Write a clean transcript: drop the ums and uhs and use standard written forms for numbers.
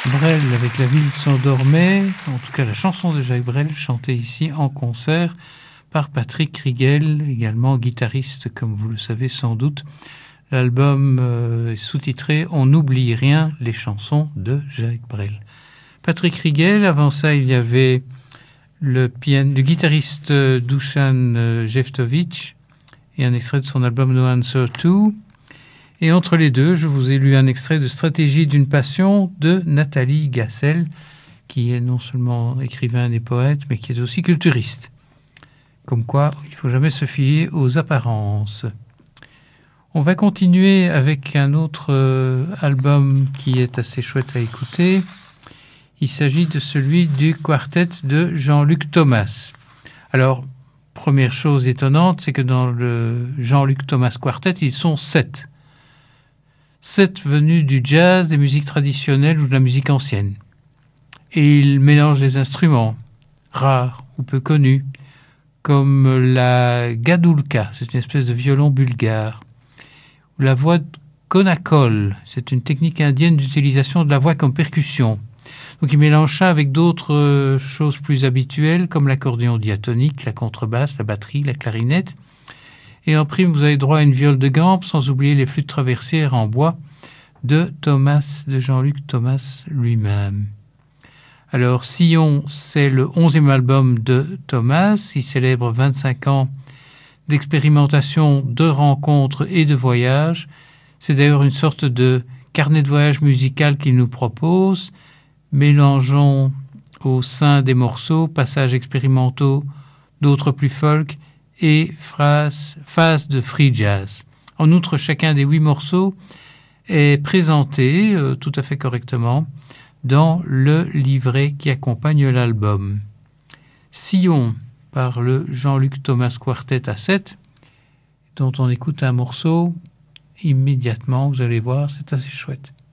Brel avec La ville s'endormait, en tout cas la chanson de Jacques Brel chantée ici en concert par Patrick Rigel, également guitariste comme vous le savez sans doute. L'album est sous-titré On n'oublie rien, les chansons de Jacques Brel. Patrick Rigel, avant ça il y avait le guitariste Dusan Jeftovic et un extrait de son album No Answer To. Et entre les deux, je vous ai lu un extrait de Stratégie d'une passion de Nathalie Gassel, qui est non seulement écrivain et poète, mais qui est aussi culturiste. Comme quoi, il ne faut jamais se fier aux apparences. On va continuer avec un autre album qui est assez chouette à écouter. Il s'agit de celui du quartet de Jean-Luc Thomas. Alors, première chose étonnante, c'est que dans le Jean-Luc Thomas Quartet, ils sont 7. 7 venus du jazz, des musiques traditionnelles ou de la musique ancienne. Et ils mélangent des instruments rares ou peu connus, comme la gadoulka, c'est une espèce de violon bulgare, ou la voix de konakol, c'est une technique indienne d'utilisation de la voix comme percussion. Donc ils mélangent ça avec d'autres choses plus habituelles, comme l'accordéon diatonique, la contrebasse, la batterie, la clarinette. Et en prime, vous avez droit à une viole de gambe, sans oublier les flûtes traversières en bois de Jean-Luc Thomas lui-même. Alors, Sillon, c'est le 11e album de Thomas. Il célèbre 25 ans d'expérimentation, de rencontres et de voyages. C'est d'ailleurs une sorte de carnet de voyage musical qu'il nous propose. Mélangeons au sein des morceaux passages expérimentaux, d'autres plus folk, et phases de free jazz. En outre, chacun des 8 morceaux est présenté tout à fait correctement dans le livret qui accompagne l'album. Sillon par le Jean-Luc Thomas Quartet à 7, dont on écoute un morceau immédiatement, vous allez voir, c'est assez chouette.